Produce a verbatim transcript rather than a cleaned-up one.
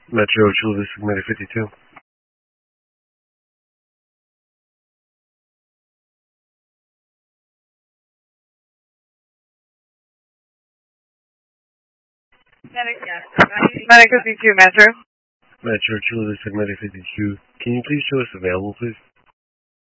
Metro Chula Segment fifty-two. Medic, yes. Medic fifty-two, Metro. Metro Chula Segment fifty-two. Can you please show us available, please?